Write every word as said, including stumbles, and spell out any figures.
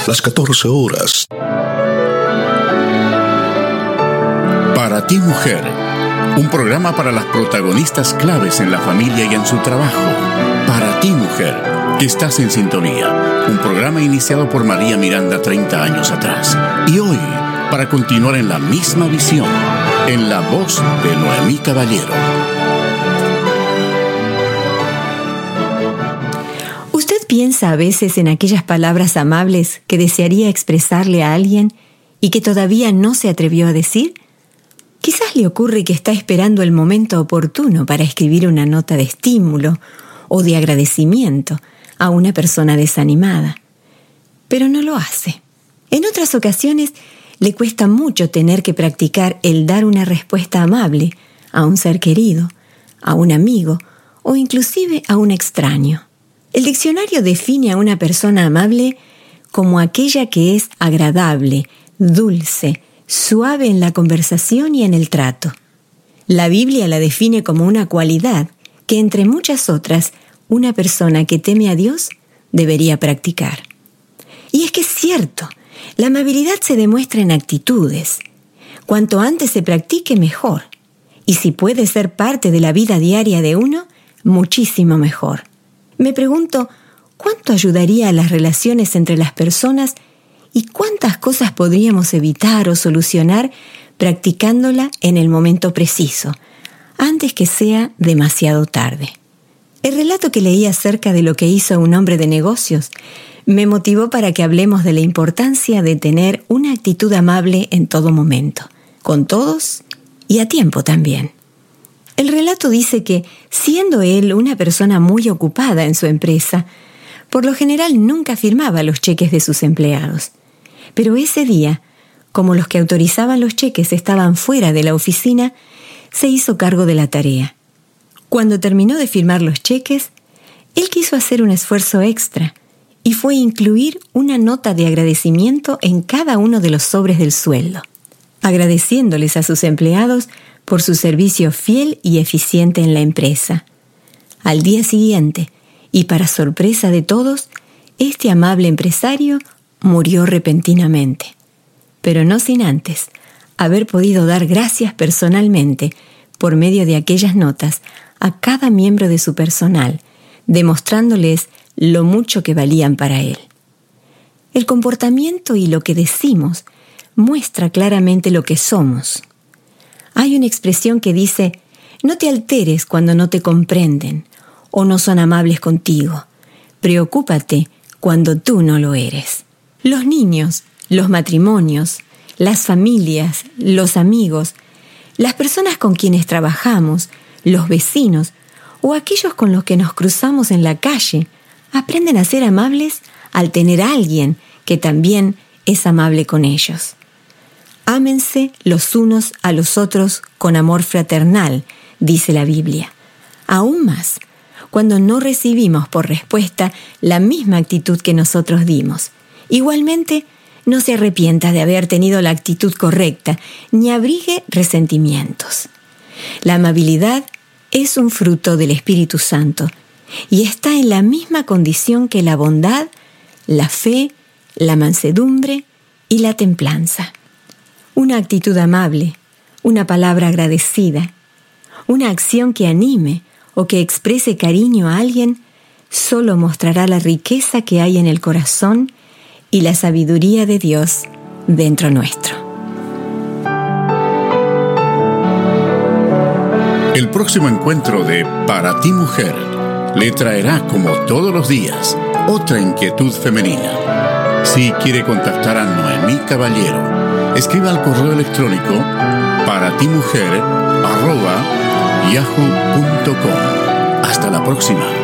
las catorce horas. Para ti, mujer, un programa para las protagonistas claves en la familia y en su trabajo. Para ti, mujer, que estás en sintonía. Un programa iniciado por María Miranda treinta años atrás. Y hoy, para continuar en la misma visión, en la voz de Noemí Caballero. ¿Usted piensa a veces en aquellas palabras amables que desearía expresarle a alguien y que todavía no se atrevió a decir? Quizás le ocurre que está esperando el momento oportuno para escribir una nota de estímulo o de agradecimiento a una persona desanimada, pero no lo hace. En otras ocasiones le cuesta mucho tener que practicar el dar una respuesta amable a un ser querido, a un amigo o inclusive a un extraño. El diccionario define a una persona amable como aquella que es agradable, dulce, suave en la conversación y en el trato. La Biblia la define como una cualidad que, entre muchas otras, una persona que teme a Dios debería practicar. Y es que es cierto, la amabilidad se demuestra en actitudes. Cuanto antes se practique, mejor. Y si puede ser parte de la vida diaria de uno, muchísimo mejor. Me pregunto, ¿cuánto ayudaría a las relaciones entre las personas y cuántas cosas podríamos evitar o solucionar practicándola en el momento preciso, antes que sea demasiado tarde? El relato que leí acerca de lo que hizo un hombre de negocios me motivó para que hablemos de la importancia de tener una actitud amable en todo momento, con todos y a tiempo también. El relato dice que, siendo él una persona muy ocupada en su empresa, por lo general nunca firmaba los cheques de sus empleados. Pero ese día, como los que autorizaban los cheques estaban fuera de la oficina, se hizo cargo de la tarea. Cuando terminó de firmar los cheques, él quiso hacer un esfuerzo extra y fue incluir una nota de agradecimiento en cada uno de los sobres del sueldo, agradeciéndoles a sus empleados por su servicio fiel y eficiente en la empresa. Al día siguiente, y para sorpresa de todos, este amable empresario murió repentinamente, pero no sin antes haber podido dar gracias personalmente por medio de aquellas notas a cada miembro de su personal, demostrándoles lo mucho que valían para él. El comportamiento y lo que decimos muestra claramente lo que somos. Hay una expresión que dice: no te alteres cuando no te comprenden o no son amables contigo. Preocúpate cuando tú no lo eres. Los niños, los matrimonios, las familias, los amigos, las personas con quienes trabajamos, los vecinos o aquellos con los que nos cruzamos en la calle, aprenden a ser amables al tener a alguien que también es amable con ellos. Ámense los unos a los otros con amor fraternal, dice la Biblia. Aún más, cuando no recibimos por respuesta la misma actitud que nosotros dimos. Igualmente, no se arrepienta de haber tenido la actitud correcta, ni abrigue resentimientos. La amabilidad es un fruto del Espíritu Santo y está en la misma condición que la bondad, la fe, la mansedumbre y la templanza. Una actitud amable, una palabra agradecida, una acción que anime o que exprese cariño a alguien, solo mostrará la riqueza que hay en el corazón y la sabiduría de Dios dentro nuestro. El próximo encuentro de Para ti, mujer, le traerá, como todos los días, otra inquietud femenina. Si quiere contactar a Noemí Caballero, escriba al correo electrónico paratimujer arroba yahoo punto com. Hasta la próxima.